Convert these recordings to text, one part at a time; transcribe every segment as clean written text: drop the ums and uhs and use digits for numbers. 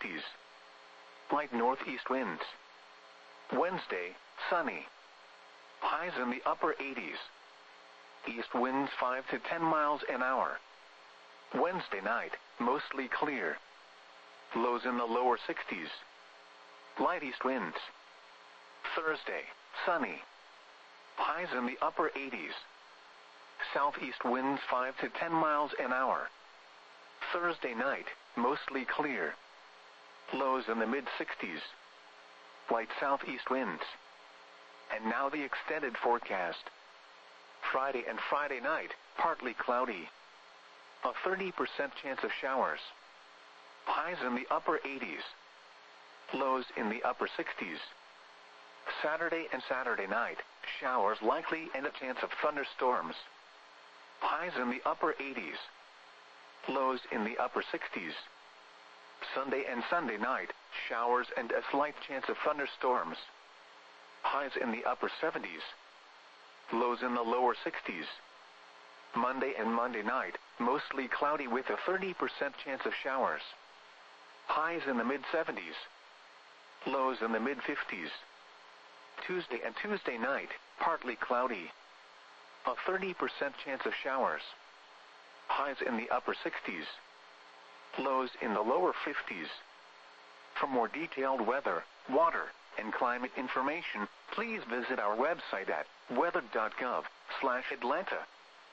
60s. Light northeast winds. Wednesday, sunny. Highs in the upper 80s. East winds 5 to 10 miles an hour. Wednesday night, mostly clear. Lows in the lower 60s. Light east winds. Thursday, sunny. Highs in the upper 80s. Southeast winds 5 to 10 miles an hour. Thursday night, mostly clear. Lows in the mid-60s. Light southeast winds. And now the extended forecast. Friday and Friday night, partly cloudy. A 30% chance of showers. Highs in the upper 80s. Lows in the upper 60s. Saturday and Saturday night, showers likely and a chance of thunderstorms. Highs in the upper 80s. Lows in the upper 60s. Sunday and Sunday night, showers and a slight chance of thunderstorms. Highs in the upper 70s. Lows in the lower 60s. Monday and Monday night, mostly cloudy with a 30% chance of showers. Highs in the mid-70s. Lows in the mid-50s. Tuesday and Tuesday night, partly cloudy. A 30% chance of showers. Highs in the upper 60s. Lows in the lower 50s. For more detailed weather, water, and climate information, please visit our website at weather.gov/Atlanta.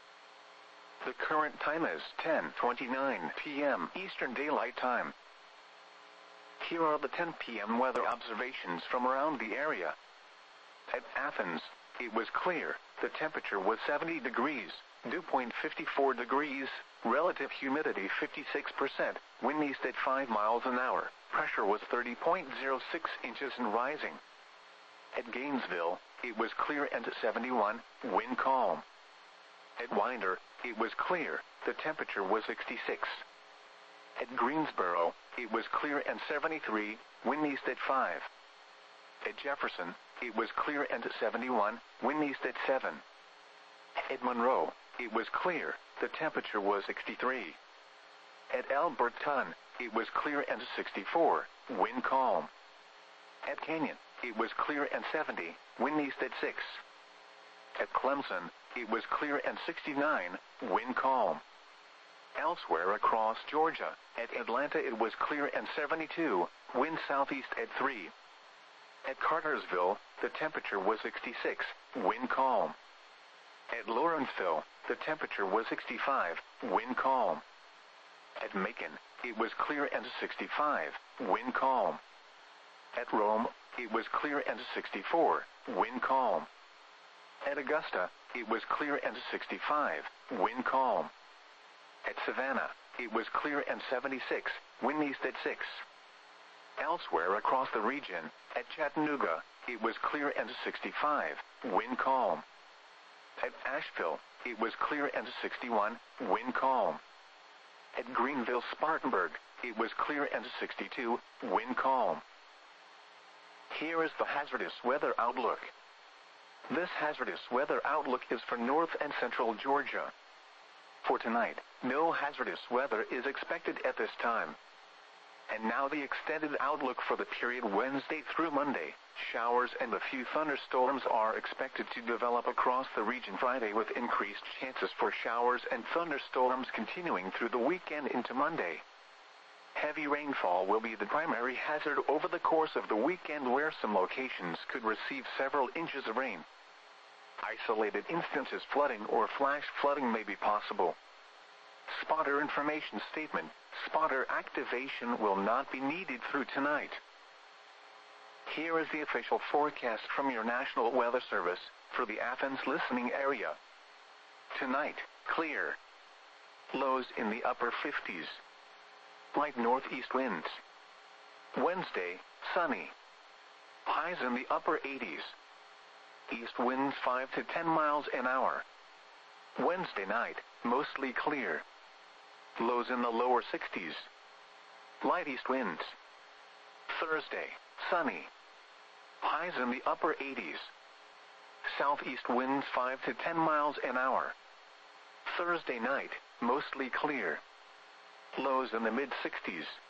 The current time is 10:29 p.m. Eastern Daylight Time. Here are the 10 p.m. weather observations from around the area. At Athens, it was clear. The temperature was 70 degrees, dew point 54 degrees, relative humidity 56%, wind east at 5 miles an hour, pressure was 30.06 inches and rising. At Gainesville, it was clear and 71, wind calm. At Winder, it was clear, the temperature was 66. At Greensboro, it was clear and 73, wind east at 5. At Jefferson, it was clear and 71, wind east at 7. At Monroe, it was clear, the temperature was 63. At Alberton, it was clear and 64, wind calm. At Canyon, it was clear and 70, wind east at 6. At Clemson, it was clear and 69, wind calm. Elsewhere across Georgia, at Atlanta it was clear and 72, wind southeast at 3. At Cartersville, the temperature was 66, wind calm. At Lawrenceville, the temperature was 65, wind calm. At Macon, it was clear and 65, wind calm. At Rome, it was clear and 64, wind calm. At Augusta, it was clear and 65, wind calm. At Savannah, it was clear and 76, wind east at 6. Elsewhere across the region, at Chattanooga, it was clear and 65, wind calm. At Asheville, it was clear and 61, wind calm. At Greenville-Spartanburg, it was clear and 62, wind calm. Here is the hazardous weather outlook. This hazardous weather outlook is for north and central Georgia. For tonight, no hazardous weather is expected at this time. And now the extended outlook for the period Wednesday through Monday. Showers and a few thunderstorms are expected to develop across the region Friday with increased chances for showers and thunderstorms continuing through the weekend into Monday. Heavy rainfall will be the primary hazard over the course of the weekend, where some locations could receive several inches of rain. Isolated instances flooding or flash flooding may be possible. Spotter information statement: spotter activation will not be needed through tonight. Here is the official forecast from your National Weather Service for the Athens listening area. Tonight, clear. Lows in the upper 50s. Light northeast winds. Wednesday, sunny. Highs in the upper 80s. East winds 5 to 10 miles an hour. Wednesday night, mostly clear. Lows in the lower 60s. Light east winds. Thursday, sunny. Highs in the upper 80s. Southeast winds 5 to 10 miles an hour. Thursday night, mostly clear. Lows in the mid-60s.